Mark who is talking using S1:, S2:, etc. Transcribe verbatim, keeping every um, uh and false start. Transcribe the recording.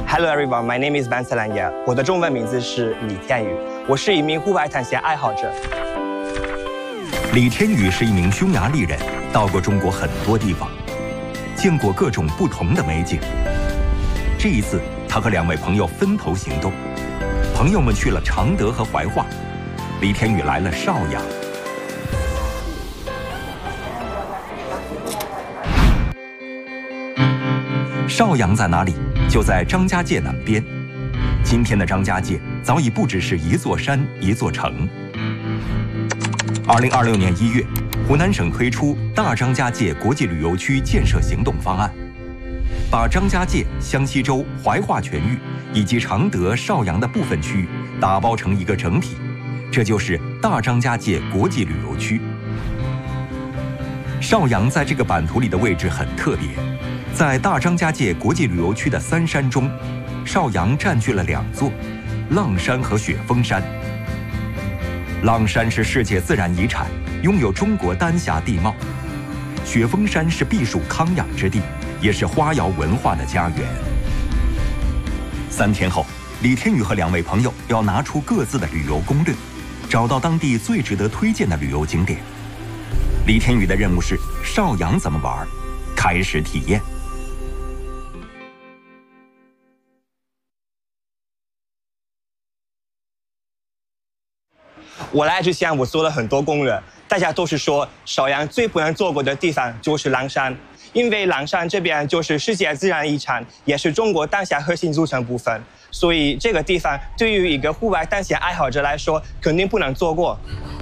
S1: Hello everyone, my name is Van Celanya。我的中文名字是李天宇，我是一名户外探险爱好者。
S2: 李天宇是一名匈牙利人，到过中国很多地方，见过各种不同的美景。这一次，他和两位朋友分头行动，朋友们去了常德和怀化，李天宇来了邵阳。邵阳在哪里？就在张家界南边。今天的张家界早已不只是一座山一座城。二零二六年一月，湖南省推出大张家界国际旅游区建设行动方案，把张家界、香溪州、怀化全域以及常德、邵阳的部分区域打包成一个整体，这就是大张家界国际旅游区。邵阳在这个版图里的位置很特别。在大张家界国际旅游区的三山中，邵阳占据了两座，浪山和雪峰山。浪山是世界自然遗产，拥有中国丹霞地貌；雪峰山是避暑康养之地，也是花瑶文化的家园。三天后，李天宇和两位朋友要拿出各自的旅游攻略，找到当地最值得推荐的旅游景点。李天宇的任务是邵阳怎么玩，开始体验。
S1: 我来之前我做了很多攻略，大家都是说邵阳最不能错过的地方就是狼山，因为狼山这边就是世界自然遗产，也是中国丹霞核心组成部分，所以这个地方对于一个户外探险爱好者来说肯定不能错过。